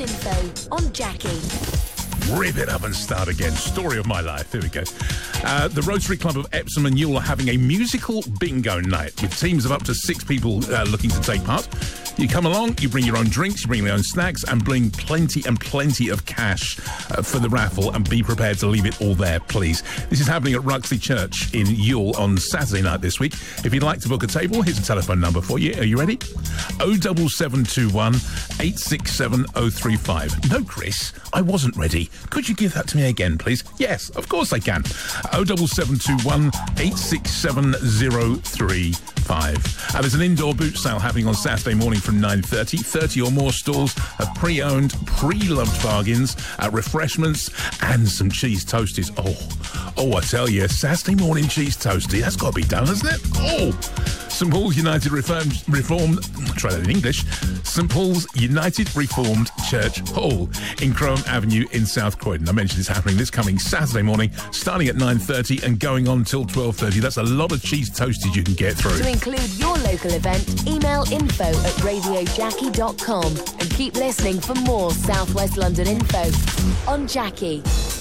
Info on Jackie. Rip it up and start again. Story of my life. Here we go. The Rotary Club of Epsom and Ewell are having a musical bingo night with teams of up to 6 people looking to take part. You come along, you bring your own drinks, you bring your own snacks, and bring plenty of cash for the raffle, and be prepared to leave it all there, please. This is happening at Ruxley Church in Ewell on Saturday night this week. If you'd like to book a table, here's a telephone number for you. Are you ready? 07721 867 035. No, Chris, I wasn't ready. Could you give that to me again, please? Yes, of course I can. 07721 867 035. There's an indoor boot sale happening on Saturday morning from 9:30. 30 or more stalls of pre-owned, pre-loved bargains, refreshments, and some cheese toasties. Oh, I tell you, Saturday morning cheese toastie, that's got to be done, hasn't it? Oh, St Paul's United Reformed, try that in English, St Paul's United Reformed Church Hall in Crome Avenue in South Croydon. I mentioned it's happening this coming Saturday morning, starting at 9:30 and going on till 12:30. That's a lot of cheese toasties you can get through. To include your local event, email info@radiojackie.com and keep listening for more South West London info on Jackie.